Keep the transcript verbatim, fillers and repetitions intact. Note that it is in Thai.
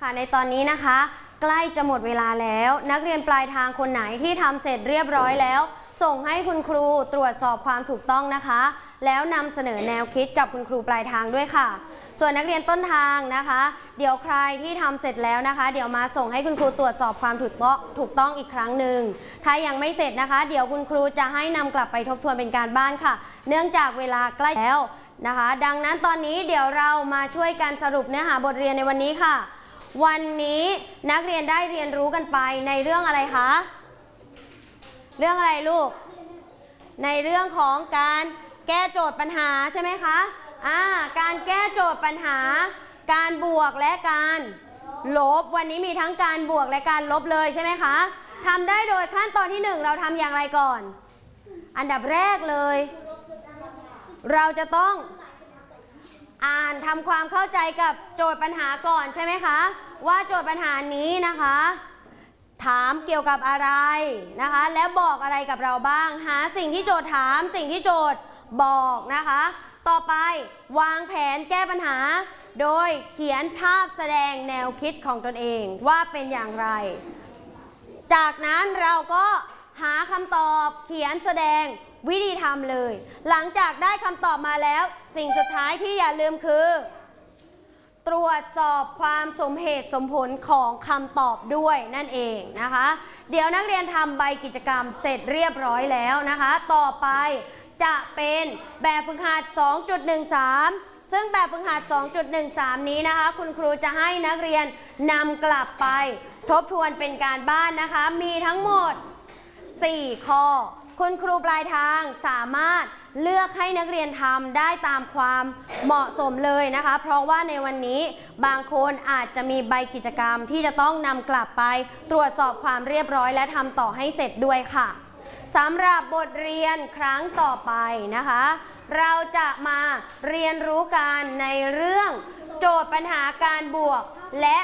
ค่ะในตอนนี้นะคะใกล้จะหมดเวลาแล้วนักเรียนปลายทางคนไหนที่ทำเสร็จเรียบร้อยแล้วส่งให้คุณครูตรวจสอบความถูกต้องนะคะแล้วนำเสนอแนวคิดกับคุณครูปลายทางด้วยค่ะส่วนนักเรียนต้นทางนะคะเดี๋ยวใครที่ทำเสร็จแล้วนะคะเดี๋ยวมาส่งให้คุณครูตรวจสอบความถูกต้องถูกต้องอีกครั้งหนึ่งถ้ายังไม่เสร็จนะคะเดี๋ยวคุณครูจะให้นำกลับไปทบทวนเป็นการบ้านค่ะเนื่องจากเวลาใกล้แล้วนะคะดังนั้นตอนนี้เดี๋ยวเรามาช่วยกันสรุปเนื้อหาบทเรียนในวันนี้ค่ะวันนี้นักเรียนได้เรียนรู้กันไปในเรื่องอะไรคะเรื่องอะไรลูกในเรื่องของการแก้โจทย์ปัญหาใช่ไหมคะอ่าการแก้โจทย์ปัญหาการบวกและการลบวันนี้มีทั้งการบวกและการลบเลยใช่ไหมคะทำได้โดยขั้นตอนที่หนึ่งเราทำอย่างไรก่อนอันดับแรกเลยเราจะต้องอ่านทำความเข้าใจกับโจทย์ปัญหาก่อนใช่ไหมคะว่าโจทย์ปัญหานี้นะคะถามเกี่ยวกับอะไรนะคะและบอกอะไรกับเราบ้างหาสิ่งที่โจทย์ถามสิ่งที่โจทย์บอกนะคะต่อไปวางแผนแก้ปัญหาโดยเขียนภาพแสดงแนวคิดของตนเองว่าเป็นอย่างไรจากนั้นเราก็หาคำตอบเขียนแสดงวิธีทำเลยหลังจากได้คำตอบมาแล้วสิ่งสุดท้ายที่อย่าลืมคือตรวจสอบความสมเหตุสมผลของคำตอบด้วยนั่นเองนะคะเดี๋ยวนักเรียนทำใบกิจกรรมเสร็จเรียบร้อยแล้วนะคะต่อไปจะเป็นแบบฝึกหัด สองจุดหนึ่งสาม ซึ่งแบบฝึกหัด สองจุดหนึ่งสาม นี้นะคะคุณครูจะให้นักเรียนนำกลับไปทบทวนเป็นการบ้านนะคะมีทั้งหมดสี่ข้อคุณครูปลายทางสามารถเลือกให้นักเรียนทำได้ตามความเหมาะสมเลยนะคะเพราะว่าในวันนี้บางคนอาจจะมีใบกิจกรรมที่จะต้องนำกลับไปตรวจสอบความเรียบร้อยและทำต่อให้เสร็จด้วยค่ะสำหรับบทเรียนครั้งต่อไปนะคะเราจะมาเรียนรู้กันในเรื่องโจทย์ปัญหาการบวกและ